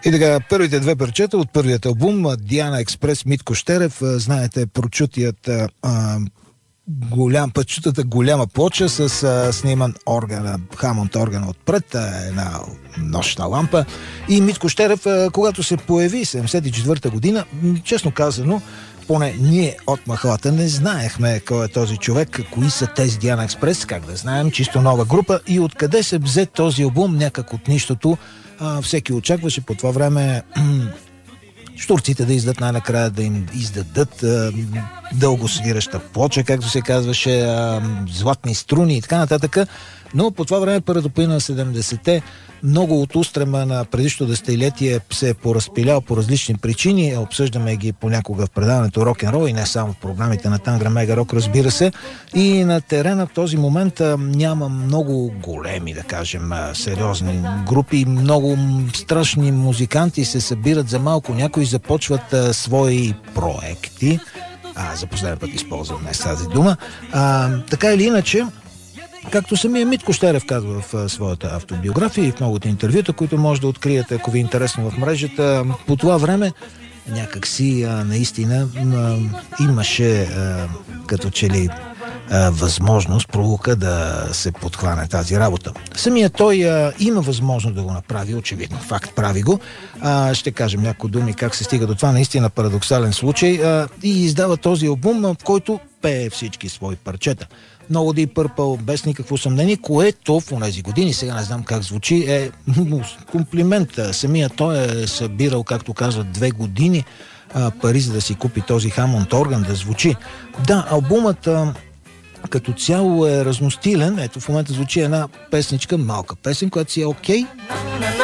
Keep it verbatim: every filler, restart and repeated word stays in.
И така, първите две парчета от първият албум Диана Експрес, Митко Щерев, знаете, прочутият а, голям, пътчутата голяма плоча с а, сниман органа, Хамонд органа отпред, а, една нощна лампа. И Митко Щерев, а, когато се появи седемдесет и четвърта година, честно казано, поне ние от махалата не знаехме кой е този човек, кои са тези Диана Експрес, как да знаем, чисто нова група и откъде се взе този албум, някак от нищото. А, всеки очакваше по това време щурците да издадат най-накрая, да им издадат а, дълго свираща плоча, както се казваше, а, златни струни и така нататък. Но по това време, първата половина на седемдесетте, много от устрема на предишното десетилетие се е поразпилял по различни причини. Обсъждаме ги понякога в предаването Рок-н-рол и не само в програмите на Тангра Мега Рок, разбира се. И на терена в този момент а, няма много големи, да кажем, а, сериозни групи. Много страшни музиканти се събират за малко. Някои започват а, свои проекти. А, за последен път използвам днес тази дума. А, така или иначе, както самия Митко Щерев казва в а, своята автобиография и в многото интервюта, които може да откриете, ако ви е интересно в мрежата, по това време някакси а, наистина а, имаше а, като че ли а, възможност, пролука да се подхване тази работа. Самия той а, има възможност да го направи, очевидно, факт, прави го. А, ще кажем някои думи как се стига до това, наистина парадоксален случай, а, и издава този албум, в който пее всички свои парчета. No Deep Purple, без никакво съмнение, което в тези години, сега не знам как звучи, е комплимент. Самия той е събирал, както казват, две години а, пари, за да си купи този Хамонд орган, да звучи. Да, албумът а, като цяло е разностилен. Ето в момента звучи една песничка, малка песен, която си е окей.